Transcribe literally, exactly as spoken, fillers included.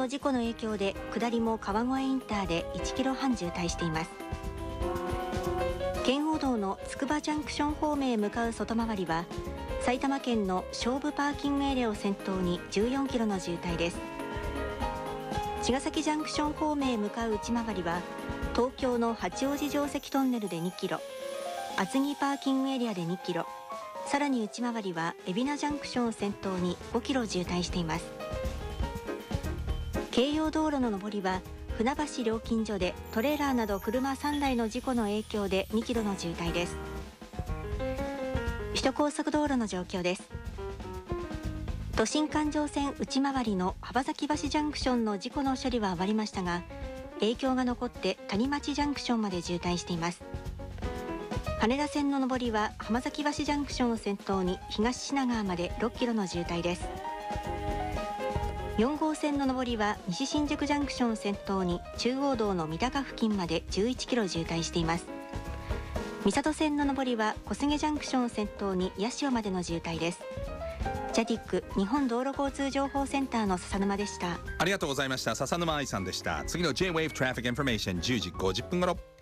の事故の影響で下りも川越インターでいちキロはん渋滞しています。圏央道のつくばジャンクション方面へ向かう外回りは埼玉県の菖蒲パーキングエリアを先頭にじゅうよんキロの渋滞です。茅ヶ崎ジャンクション方面へ向かう内回りは東京の八王子城跡トンネルでにキロ、厚木パーキングエリアでにキロ、さらに内回りは海老名ジャンクションを先頭にごキロ渋滞しています。京葉道路の上りは船橋料金所でトレーラーなど車さんだいの事故の影響でにキロの渋滞です。首都高速道路の状況です。都心環状線内回りの幅崎橋ジャンクションの事故の処理は終わりましたが、影響が残って谷町ジャンクションまで渋滞しています。羽田線の上りは浜崎橋ジャンクションを先頭に東品川までろっキロの渋滞です。よん号線の上りは西新宿ジャンクションを先頭に中央道の三鷹付近までじゅういちキロ渋滞しています。三郷線の上りは小菅ジャンクションを先頭に八潮までの渋滞です。ジャティック日本道路交通情報センターの笹沼でした。 ありがとうございました。笹沼愛さんでした。次の J-Wave Traffic Information じゅうじごじゅっぷん頃。